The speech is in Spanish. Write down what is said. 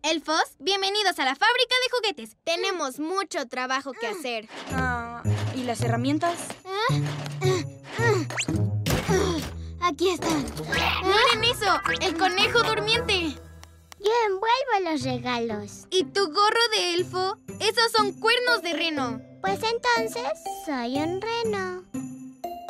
Elfos, bienvenidos a la fábrica de juguetes. Tenemos mucho trabajo que hacer. ¿Y las herramientas? Aquí están. ¡Miren eso! ¡El conejo durmiente! Yo envuelvo los regalos. ¿Y tu gorro de elfo? Esos son cuernos de reno. Pues entonces soy un reno.